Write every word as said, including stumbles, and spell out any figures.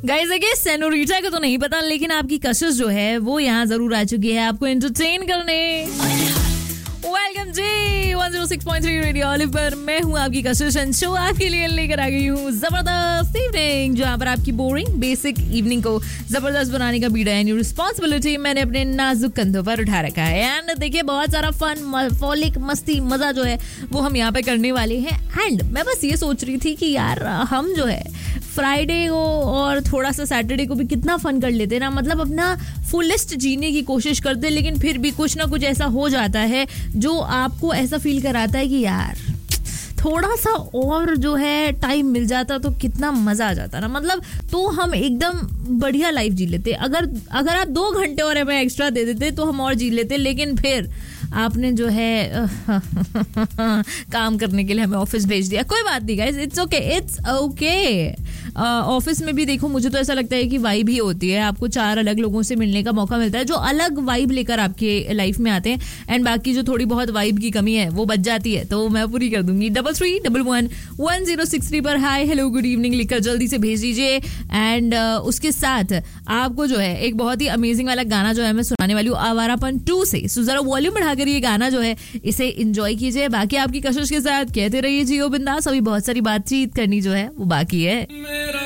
Guys देखिए senorita को तो नहीं पता, लेकिन आपकी कशिश जो है वो यहाँ जरूर आ चुकी है आपको एंटरटेन करने। वेलकम जी one zero six point three radio olive पर मैं हूँ आपकी कशिश एंड शो आपके लिए लेकर आ गई हूँ जबरदस्त इवनिंग, जहाँ पर आपकी बोरिंग बेसिक इवनिंग को जबरदस्त बनाने का बीड़ा एंड रिस्पॉन्सिबिलिटी मैंने अपने नाजुक कंधों पर उठा रखा है। एंड देखिए बहुत सारा फन फॉलिक मस्ती मजा जो है वो हम यहाँ पे करने वाले हैं। एंड मैं बस ये सोच रही थी कि यार हम जो है फ्राइडे को और थोड़ा सा सैटरडे को भी कितना फन कर लेते ना, मतलब अपना फुलेस्ट जीने की कोशिश करते, लेकिन फिर भी कुछ ना कुछ ऐसा हो जाता है जो आपको ऐसा फील कराता है कि यार थोड़ा सा और जो है टाइम मिल जाता तो कितना मजा आ जाता ना। मतलब तो हम एकदम बढ़िया लाइफ जी लेते। अगर अगर आप दो घंटे और हमें एक्स्ट्रा दे देते तो हम और जी लेते, लेकिन फिर आपने जो है काम करने के लिए हमें ऑफिस भेज दिया। कोई बात नहीं guys, it's okay it's okay. Office में भी देखो मुझे तो ऐसा लगता है कि वाइब ही होती है, आपको चार अलग लोगों से मिलने का मौका मिलता है जो अलग वाइब लेकर आपके लाइफ में आते हैं। एंड बाकी जो थोड़ी बहुत वाइब की कमी है वो बच जाती है तो मैं पूरी कर दूंगी। Double three double one one zero six three पर हाय हेलो गुड इवनिंग लिखकर जल्दी से भेज दीजिए। एंड uh, उसके साथ आपको जो है एक बहुत ही अमेजिंग वाला गाना जो है मैं सुनाने वाली हूँ आवारापन टू से। सो जरा वॉल्यूम बढ़ाकर ये गाना जो है इसे एंजॉय कीजिए। बाकी आपकी कशिश के साथ कहते रहिए जियो बिंदास, अभी बहुत सारी बातचीत करनी जो है वो बाकी है।